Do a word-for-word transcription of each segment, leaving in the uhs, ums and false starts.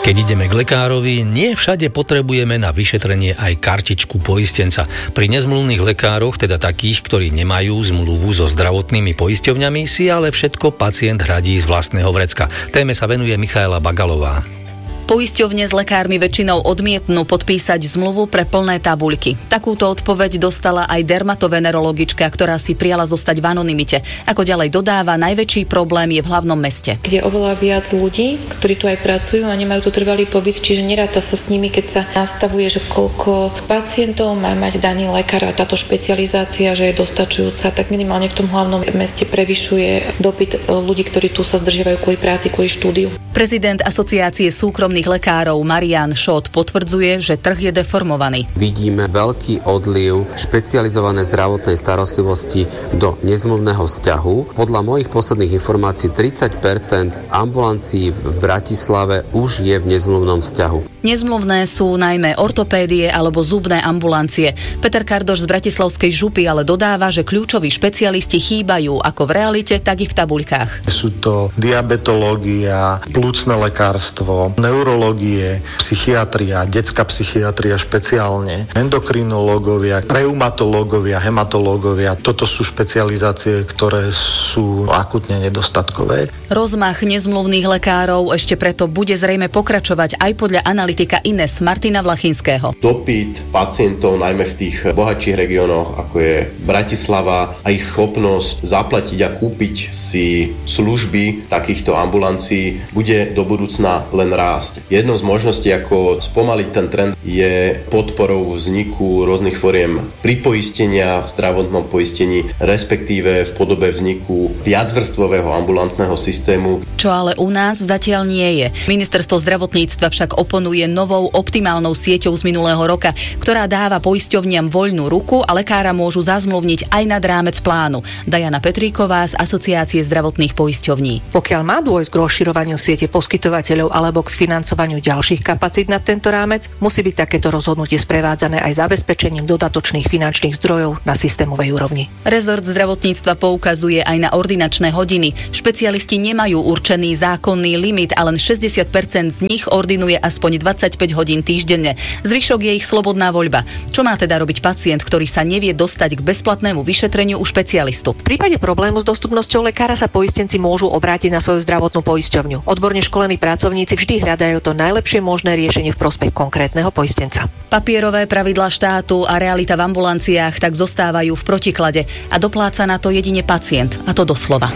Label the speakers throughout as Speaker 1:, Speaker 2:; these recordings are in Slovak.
Speaker 1: Keď ideme k lekárovi, nie všade potrebujeme na vyšetrenie aj kartičku poistenca. Pri nezmluvných lekároch, teda takých, ktorí nemajú zmluvu so zdravotnými poisťovňami, si ale všetko pacient hradí z vlastného vrecka. Téme sa venuje Michaela Bagalová.
Speaker 2: Poisťovne s lekármi väčšinou odmietnú podpísať zmluvu pre plné tabuľky. Takúto odpoveď dostala aj dermatovenerologička, ktorá si prijala zostať v anonymite. Ako ďalej dodáva, najväčší problém je v hlavnom meste.
Speaker 3: Kde oveľa viac ľudí, ktorí tu aj pracujú a nemajú tu trvalý pobyt, čiže neráta sa s nimi, keď sa nastavuje, že koľko pacientov má mať daný lekár a táto špecializácia, že je dostačujúca, tak minimálne v tom hlavnom meste prevyšuje dopyt ľudí, ktorí tu sa zdržiavajú kvôli práci, kvôli štúdiu.
Speaker 2: Prezident Asociácie súkromných lekárov Marián Šot potvrdzuje, že trh je deformovaný.
Speaker 4: Vidíme veľký odliv špecializovanej zdravotnej starostlivosti do nezmluvného vzťahu. Podľa mojich posledných informácií tridsať percent ambulancií v Bratislave už je v nezmluvnom vzťahu.
Speaker 2: Nezmluvné sú najmä ortopédie alebo zubné ambulancie. Peter Kardoš z bratislavskej župy ale dodáva, že kľúčoví špecialisti chýbajú ako v realite, tak i v tabuľkách.
Speaker 5: Sú to diabetológia, plúcne lekárstvo, neurológie, psychiatria, detská psychiatria špeciálne, endokrinológovia, reumatológovia, hematológovia. Toto sú špecializácie, ktoré sú akutne nedostatkové.
Speaker 2: Rozmach nezmluvných lekárov ešte preto bude zrejme pokračovať aj podľa analytika Ines Martina Vlachinského.
Speaker 6: Dopyt pacientov najmä v tých bohatších regiónoch, ako je Bratislava, a ich schopnosť zaplatiť a kúpiť si služby takýchto ambulancií bude do budúcna len rásť. Jednou z možností, ako spomaliť ten trend, je podporou vzniku rôznych foriem pripoistenia v zdravotnom poistení, respektíve v podobe vzniku viacvrstvového ambulantného systému.
Speaker 2: Čo ale u nás zatiaľ nie je. Ministerstvo zdravotníctva však oponuje novou optimálnou sieťou z minulého roka, ktorá dáva poisťovniam voľnú ruku a lekára môžu zazmluvniť aj nad rámec plánu. Diana Petríková z Asociácie zdravotných poisťovní.
Speaker 7: Pokiaľ má dôjsť k rozširovaniu siete poskytovateľov alebo k financovaniu ďalších kapacít na tento rámec, musí byť takéto rozhodnutie sprevádzané aj zabezpečením dodatočných finančných zdrojov na systémovej úrovni.
Speaker 2: Rezort zdravotníctva poukazuje aj na ordinačné hodiny. Špecialisti nemajú určený zákonný limit a len šesťdesiat percent z nich ordinuje aspoň dvadsaťpäť hodín týždenne. Zvyšok je ich slobodná voľba. Čo má teda robiť pacient, ktorý sa nevie dostať k bezplatnému vyšetreniu u špecialistu?
Speaker 7: V prípade problému s dostupnosťou lekára sa poistenci môžu obrátiť na svoju zdravotnú poisťovňu. Odborne školení pracovníci vždy hľadajú to najlepšie možné riešenie v prospech konkrétneho poistenca. Papierové pravidlá štátu a realita v ambulanciách tak zostávajú v protiklade a dopláca na to jedine pacient, a to doslova.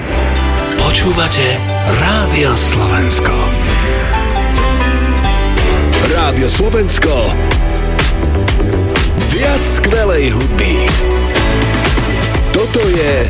Speaker 8: Počúvate Rádio Slovensko. Rádio Slovensko. Viac skvelej hudby. Toto je